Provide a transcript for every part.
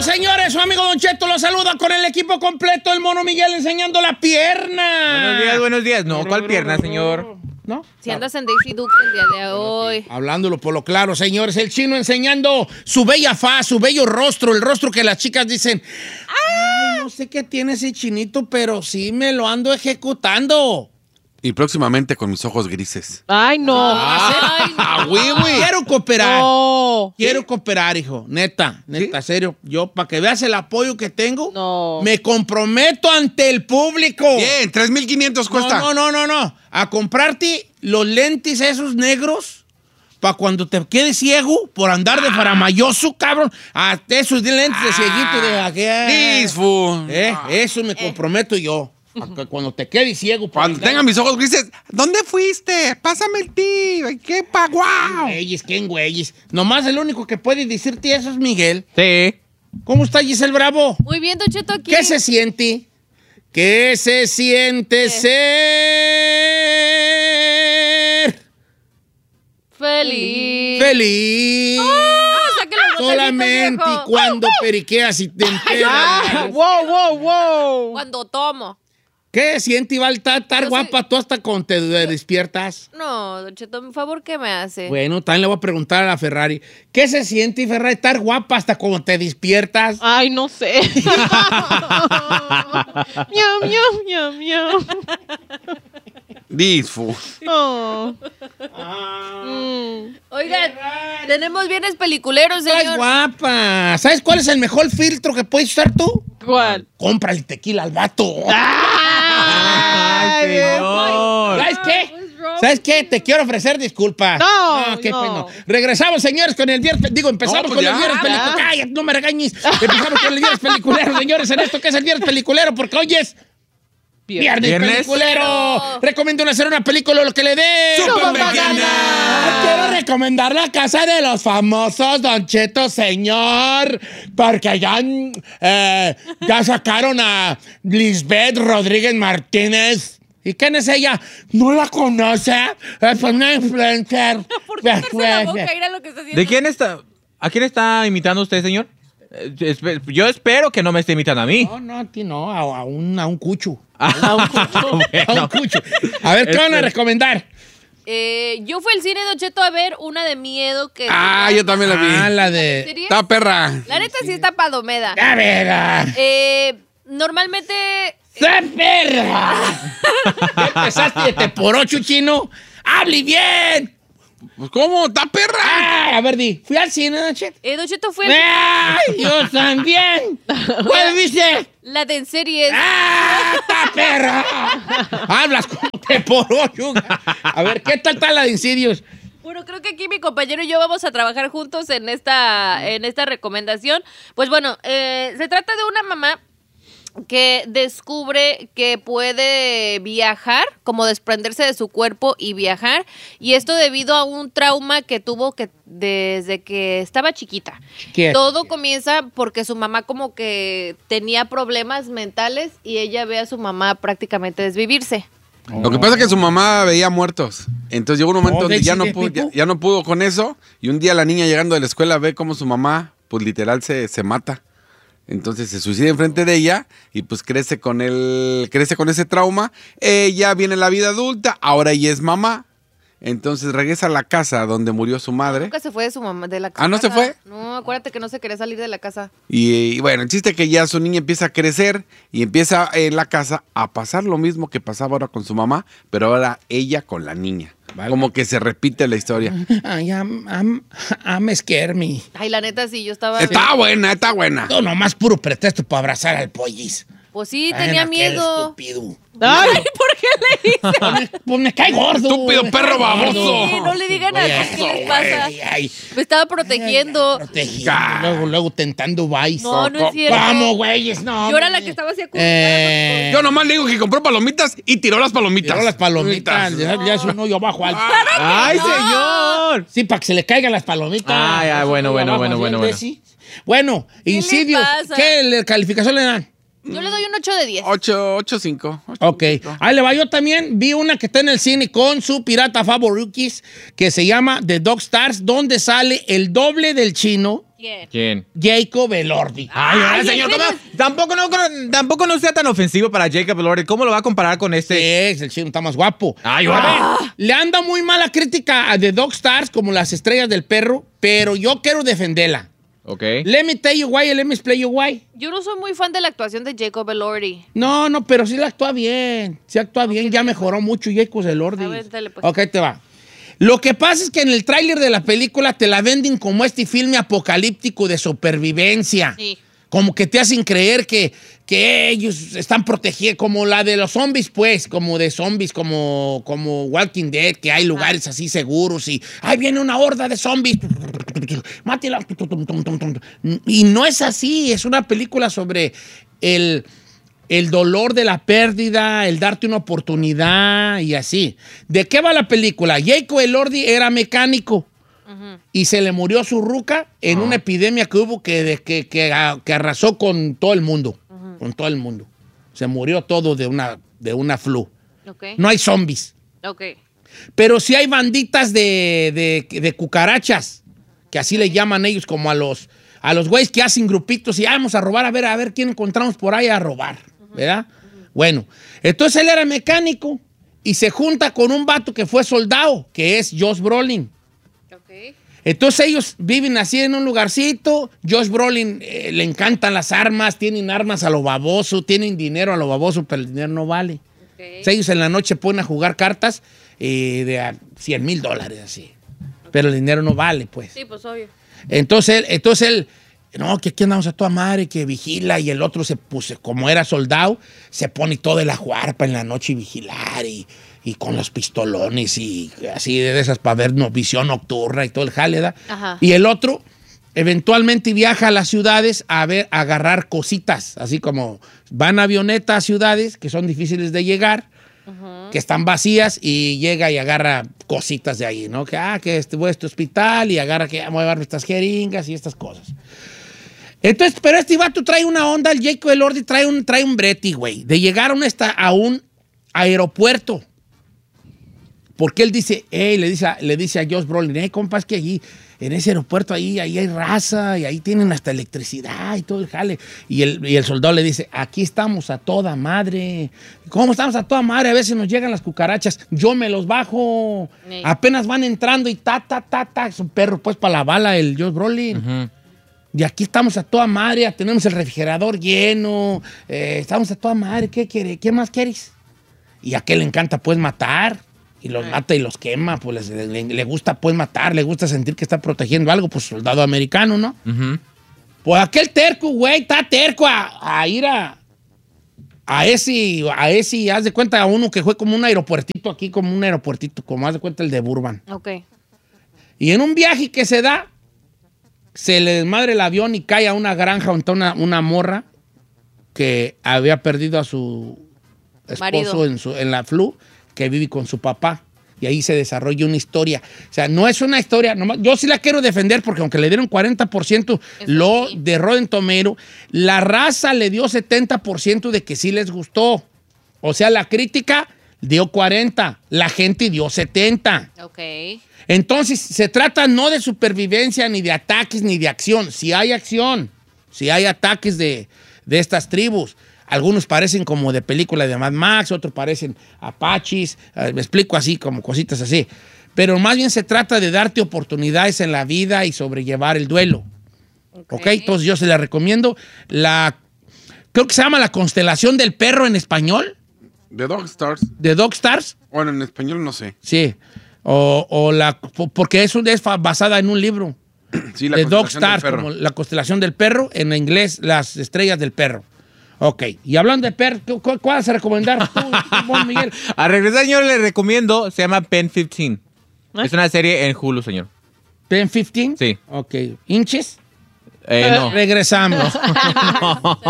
señores, su amigo Don Cheto lo saluda con el equipo completo, el Mono Miguel enseñando la pierna. Buenos días. No, ¿cuál pierna, señor? ¿No? Si andas en Daisy Duke el día de hoy. Hablándolo por lo claro, señores, el chino enseñando su bella faz, su bello rostro, el rostro que las chicas dicen, ay, no sé qué tiene ese chinito, pero sí me lo ando ejecutando. Y próximamente con mis ojos grises. Ay, no. Quiero cooperar. No. Quiero cooperar, hijo. Neta, serio. Yo, para que veas el apoyo que tengo, me comprometo ante el público. Bien, 3,500 cuesta. No. A comprarte los lentes esos negros para cuando te quedes ciego por andar de faramayoso, cabrón. A esos lentes de cieguito de aquella. Eso me comprometo yo. Que cuando te quedes ciego. Cuando tenga mis ojos grises, ¿dónde fuiste? Pásame el tío. ¿Qué guau? ¿Quién güeyes? Nomás el único que puede decirte eso es Miguel. Sí. ¿Cómo está Giselle Bravo? Muy bien, Don Cheto, aquí. ¿Qué se siente? ¿Qué se siente ser? Feliz. Solamente cuando periqueas y te enteras. Wow. Cuando tomo. ¿Qué siente, Val? ¿Estar guapa tú hasta cuando te despiertas? No, Don Cheto, mi favor, ¿qué me hace? Bueno, también le voy a preguntar a la Ferrari. ¿Qué se siente, Ferrari, estar guapa hasta cuando te despiertas? Ay, no sé. Miau. Disfu. Oh. Oigan, tenemos bienes peliculeros, señor. Estás guapa. ¿Sabes cuál es el mejor filtro que puedes usar tú? ¿Cuál? Cómprale tequila al vato. ¡Ay, señor! ¿Sabes qué? ¿Sabes qué? Te quiero ofrecer disculpas. No. Regresamos, señores, con el viernes. Empezamos con el viernes peliculero. ¡Cállate, no me regañes! Empezamos con el viernes peliculero, señores, en esto que es el viernes peliculero, porque hoy es Viernes Peliculero. Recomiendo hacer una película lo que le dé. Quiero recomendar La Casa de los Famosos, Don Cheto, señor. Porque ya sacaron a Lisbeth Rodríguez Martínez. ¿Y quién es ella? ¿No la conoce? Es una influencer. ¿Por qué hacerse la boca? Mira lo que está haciendo. ¿De quién está? ¿A quién está imitando usted, señor? Yo espero que no me esté imitando a mí. No, a ti no, a un cucho. A un cucho. A ver, ¿qué van a recomendar? Yo fui al cine, Don Cheto, a ver una de miedo que... Yo también la vi. La de... ¿En serio? Está perra. La neta sí está palomeda. ¡A ver! Normalmente... ¡Está perra! ¿Qué empezaste de por 8, chino? ¡Hable bien! Pues, ¿cómo? ¡Está perra! Ay, a ver, fui al cine, Don Cheto. Don Cheto fue... ¡Ay, yo también! ¿Cuál viste? La de en series. ¡Ah, está perra! Hablas como de por 8. A ver, ¿qué tal está la de Insidious? Bueno, creo que aquí mi compañero y yo vamos a trabajar juntos en esta recomendación. Pues bueno, se trata de una mamá que descubre que puede viajar, como desprenderse de su cuerpo y viajar, y esto debido a un trauma que tuvo desde que estaba chiquita. Todo comienza porque su mamá como que tenía problemas mentales y ella ve a su mamá prácticamente desvivirse. Lo que pasa es que su mamá veía muertos. Entonces llegó un momento donde ya no pudo con eso, y un día la niña llegando de la escuela ve cómo su mamá, pues literal se mata. Entonces se suicida enfrente de ella y pues crece con ese trauma. Ella viene a la vida adulta, ahora ella es mamá. Entonces regresa a la casa donde murió su madre. Nunca se fue de su mamá, de la casa. ¿Ah, no se fue? No, acuérdate que no se quería salir de la casa. Y bueno, el chiste es que ya su niña empieza a crecer y empieza en la casa a pasar lo mismo que pasaba ahora con su mamá, pero ahora ella con la niña. Vale. Como que se repite la historia. Ay, I'm scared me. Ay, la neta sí, yo estaba... Está buena. No, nomás puro pretexto para abrazar al pollis. Pues sí, tenía miedo. Estúpido. Ay, ¿por qué le hice? Pues me cae gordo. Estúpido perro baboso. Sí, no le digan a qué les pasa. Me estaba protegiendo. Luego tentando vice. No es cierto. Vamos, güeyes, no. Yo era la que estaba así Yo nomás le digo que compró palomitas y tiró las palomitas. Ya es un hoyo abajo alto. ¡Ay, señor! Sí, para que se le caigan las palomitas. Ay, bueno. Bueno, Insidious, ¿qué calificación le dan? Yo le doy un 8 de 10. 8.5. Ok. Ahí le va. Yo también vi una que está en el cine con su pirata favorukis que se llama The Dog Stars, donde sale el doble del chino. ¿Quién? Jacob Elordi. Ay, señor, tampoco no sea tan ofensivo para Jacob Elordi. ¿Cómo lo va a comparar con este? Es, el chino está más guapo. Ay, A ver, le anda muy mala crítica a The Dog Stars, como las estrellas del perro, pero yo quiero defenderla. Ok. Let me tell you why and let me explain you why. Yo no soy muy fan de la actuación de Jacob Elordi. No, pero sí la actúa bien. Sí actúa bien, ya mejoró mucho Jacob Elordi. A ver, dale, pues. Ok, te va. Lo que pasa es que en el tráiler de la película te la venden como este filme apocalíptico de supervivencia. Sí. Como que te hacen creer que ellos están protegidos, como la de los zombies, pues, como de zombies, como Walking Dead, que hay lugares así seguros y ahí viene una horda de zombies. Mátela. Y no es así, es una película sobre el dolor de la pérdida, el darte una oportunidad y así. ¿De qué va la película? Jacob Elordi era mecánico y se le murió su ruca en una epidemia que hubo que arrasó con todo el mundo. Con todo el mundo. Se murió todo de una flu. Okay. No hay zombies. Ok. Pero sí hay banditas de cucarachas, que así le llaman ellos, como a los güeyes que hacen grupitos y vamos a robar, a ver quién encontramos por ahí a robar, ¿verdad? Bueno, entonces él era mecánico y se junta con un vato que fue soldado, que es Josh Brolin. Ok. Entonces ellos viven así en un lugarcito. Josh Brolin le encantan las armas, tienen armas a lo baboso, tienen dinero a lo baboso, pero el dinero no vale. Okay. Entonces, ellos en la noche ponen a jugar cartas de a $100,000 así. Pero el dinero no vale, pues. Sí, pues obvio. Entonces él, no, que aquí andamos a toda madre, que vigila, y el otro se puso, como era soldado, se pone todo de la juarpa en la noche y vigilar, y con los pistolones y así de esas para ver visión nocturna y todo el jale, ¿da? Ajá. Y el otro eventualmente viaja a las ciudades a agarrar cositas, así como van a avioneta a ciudades que son difíciles de llegar, que están vacías, y llega y agarra cositas de ahí, ¿no? Que voy a este hospital y agarra que voy a llevar estas jeringas y estas cosas. Entonces, pero este vato trae una onda, el Jacob Elordi trae un brete, güey, de llegar a un aeropuerto. Porque él dice, le dice a Josh Brolin, compa, es que allí, en ese aeropuerto, ahí hay raza, y ahí tienen hasta electricidad y todo el jale. Y el soldado le dice, aquí estamos a toda madre. ¿Cómo estamos a toda madre? A veces nos llegan las cucarachas, yo me los bajo. Sí. Apenas van entrando y es un perro, pues, para la bala, el Josh Brolin. Y aquí estamos a toda madre, tenemos el refrigerador lleno, estamos a toda madre, ¿qué más quieres? Y a aquel le encanta, pues, matar. Y los mata y los quema, pues le gusta pues matar, le gusta sentir que está protegiendo algo, pues soldado americano, ¿no? Pues aquel terco, güey, está terco a ir a ese, haz de cuenta, a uno que fue como un aeropuertito aquí, como haz de cuenta el de Burbank. Ok. Y en un viaje que se da, se le desmadre el avión y cae a una granja donde está una morra que había perdido a su esposo en la flu, que vive con su papá, y ahí se desarrolla una historia. O sea, no es una historia, yo sí la quiero defender, porque aunque le dieron 40% de Rotten Tomatoes, la raza le dio 70% de que sí les gustó. O sea, la crítica dio 40, la gente dio 70. Ok. Entonces, se trata no de supervivencia, ni de ataques, ni de acción. Si hay acción, si hay ataques de estas tribus. Algunos parecen como de película de Mad Max, otros parecen apaches, me explico así, como cositas así. Pero más bien se trata de darte oportunidades en la vida y sobrellevar el duelo. ¿Ok? Entonces yo se la recomiendo. Creo que se llama La Constelación del Perro en español. The Dog Stars. ¿The Dog Stars? Bueno, en español no sé. Sí. Porque es basada en un libro. Sí, La The Dog Constelación del Stars, Perro. como La Constelación del Perro, en inglés, Las Estrellas del Perro. Ok, y hablando de perros, ¿cuál vas a recomendar tú, Miguel? A regresar, señor, le recomiendo, se llama Pen 15. Es una serie en Hulu, señor. ¿Pen 15? Sí. Ok, ¿hinches? No. Regresamos.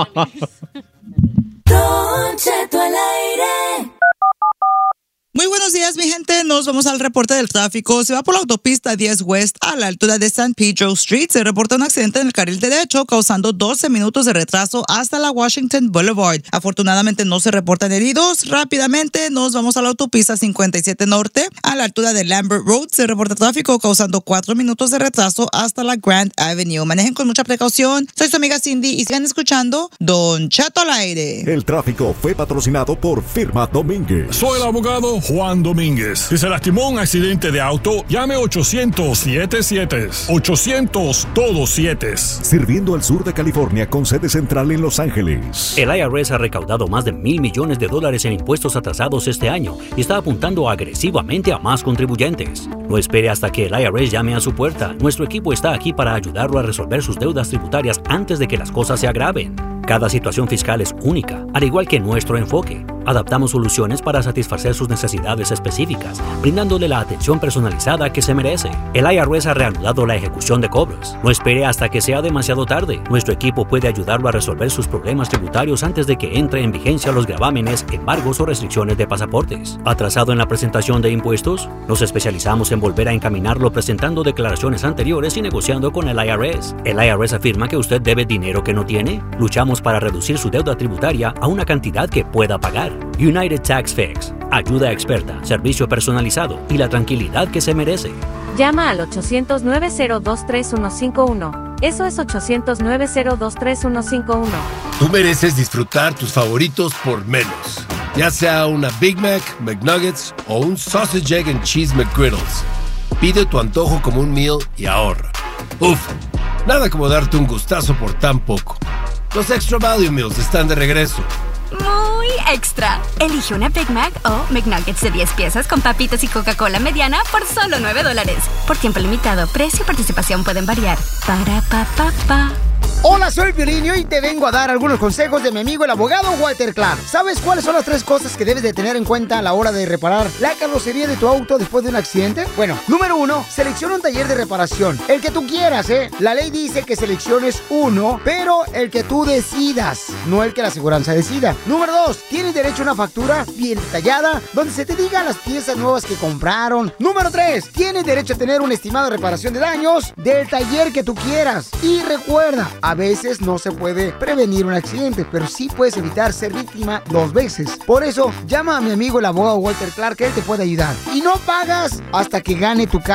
Don Cheto al aire. Muy buenos Buenos días, mi gente. Nos vamos al reporte del tráfico. Se va por la autopista 10 West a la altura de San Pedro Street. Se reporta un accidente en el carril derecho causando 12 minutos de retraso hasta la Washington Boulevard. Afortunadamente no se reportan heridos. Rápidamente nos vamos a la autopista 57 Norte a la altura de Lambert Road. Se reporta tráfico causando 4 minutos de retraso hasta la Grand Avenue. Manejen con mucha precaución. Soy su amiga Cindy y sigan escuchando Don Cheto al aire. El tráfico fue patrocinado por Firma Domínguez. Soy el abogado Juan Domínguez. Si se lastimó en un accidente de auto, llame 800-77. 800 todos 7. Sirviendo al sur de California con sede central en Los Ángeles. El IRS ha recaudado más de $1,000 millones en impuestos atrasados este año y está apuntando agresivamente a más contribuyentes. No espere hasta que el IRS llame a su puerta. Nuestro equipo está aquí para ayudarlo a resolver sus deudas tributarias antes de que las cosas se agraven. Cada situación fiscal es única, al igual que nuestro enfoque. Adaptamos soluciones para satisfacer sus necesidades específicas, brindándole la atención personalizada que se merece. El IRS ha reanudado la ejecución de cobros. No espere hasta que sea demasiado tarde. Nuestro equipo puede ayudarlo a resolver sus problemas tributarios antes de que entre en vigencia los gravámenes, embargos o restricciones de pasaportes. ¿Atrasado en la presentación de impuestos? Nos especializamos en volver a encaminarlo presentando declaraciones anteriores y negociando con el IRS. ¿El IRS afirma que usted debe dinero que no tiene? Luchamos para reducir su deuda tributaria a una cantidad que pueda pagar. United Tax Fix. Ayuda experta, servicio personalizado y la tranquilidad que se merece. Llama al 800-902-3151. Eso es 800-902-3151. Tú mereces disfrutar tus favoritos por menos. Ya sea una Big Mac, McNuggets o un Sausage, Egg and Cheese McGriddles. Pide tu antojo como un meal y ahorra. Uf, nada como darte un gustazo por tan poco. Los Extra Value Meals están de regreso. Muy extra. Elige una Big Mac o McNuggets de 10 piezas con papitas y Coca-Cola mediana por solo $9. Por tiempo limitado. Precio y participación pueden variar. Para pa pa pa. Hola, soy Piolín y hoy te vengo a dar algunos consejos de mi amigo el abogado Walter Clark. ¿Sabes cuáles son las 3 cosas que debes de tener en cuenta a la hora de reparar la carrocería de tu auto después de un accidente? Bueno, número 1, selecciona un taller de reparación. El que tú quieras, ¿eh? La ley dice que selecciones uno, pero el que tú decidas, no el que la aseguranza decida. Número 2, tienes derecho a una factura bien detallada donde se te digan las piezas nuevas que compraron. Número 3, tienes derecho a tener un estimado de reparación de daños del taller que tú quieras. Y recuerda, a veces no se puede prevenir un accidente, pero sí puedes evitar ser víctima 2 veces. Por eso, llama a mi amigo el abogado Walter Clark, que él te puede ayudar. Y no pagas hasta que gane tu caso.